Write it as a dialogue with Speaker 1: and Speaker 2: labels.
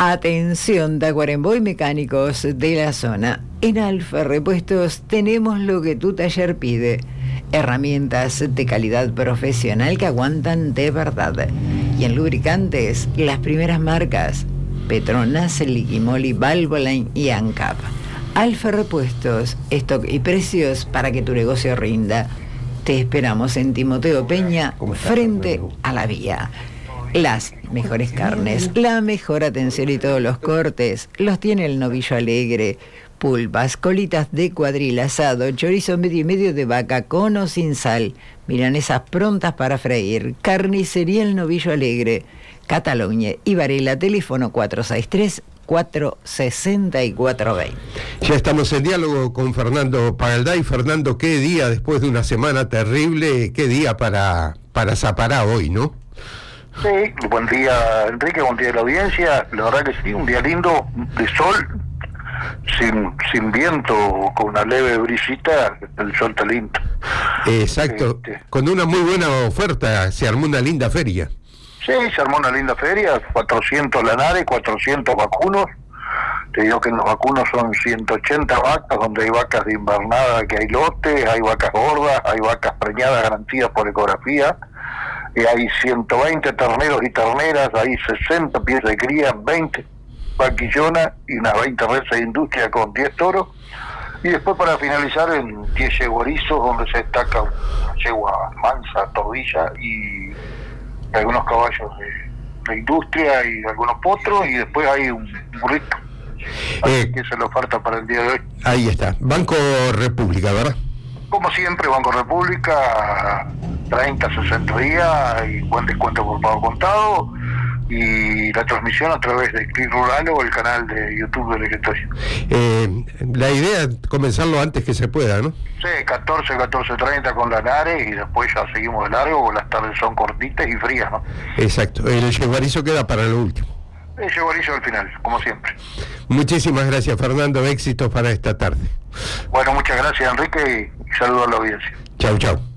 Speaker 1: Atención, Tacuarembó y mecánicos de la zona. En Alfa Repuestos tenemos lo que tu taller pide. Herramientas de calidad profesional que aguantan de verdad. Y en lubricantes, las primeras marcas: Petronas, Liquimoli, Valvoline y ANCAP. Alfa Repuestos, stock y precios para que tu negocio rinda. Te esperamos en Timoteo Peña, frente a la vía. Las mejores carnes, la mejor atención y todos los cortes los tiene el Novillo Alegre. Pulpas, colitas de cuadril, asado, chorizo medio y medio de vaca con o sin sal, milanesas prontas para freír, carnicería el Novillo Alegre, Cataluña y Varela, teléfono 463-464-20.
Speaker 2: Ya estamos en diálogo con Fernando Pagalday. Fernando, qué día después de una semana terrible, qué día para Zapará hoy, ¿no?
Speaker 3: Sí, buen día Enrique, buen día de la audiencia. La verdad que sí, un día lindo, de sol, sin viento, con una leve brisita, el sol está lindo.
Speaker 2: Exacto, con una muy buena oferta, se armó una linda feria.
Speaker 3: Sí, se armó una linda feria, 400 lanares, 400 vacunos. Te digo que en los vacunos son 180 vacas, donde hay vacas de invernada, que hay lotes, hay vacas gordas, hay vacas preñadas garantidas por ecografía. Hay 120 terneros y terneras, hay 60 pies de cría, 20 vaquillonas y unas 20 reses de industria con 10 toros. Y después, para finalizar, en 10 yeguarizos, donde se destaca una yegua mansa, tordilla y algunos caballos de industria y algunos potros, y después hay un burrito. Así que esa es la oferta para el día de hoy.
Speaker 2: Ahí está, Banco República, ¿verdad?
Speaker 3: Como siempre, Banco República, 30, 60 días y buen descuento por pago contado, y la transmisión a través de Click Rural o el canal de YouTube del escritorio.
Speaker 2: La idea es comenzarlo antes que se pueda, ¿no?
Speaker 3: Sí, 14:30 con Lanares, y después ya seguimos de largo, porque las tardes son cortitas y frías, ¿no?
Speaker 2: Exacto, el yeguarizo queda para lo último.
Speaker 3: El yeguarizo al final, como siempre.
Speaker 2: Muchísimas gracias, Fernando, éxitos para esta tarde.
Speaker 3: Bueno, muchas gracias, Enrique, y saludos a la audiencia.
Speaker 2: Chau, chau.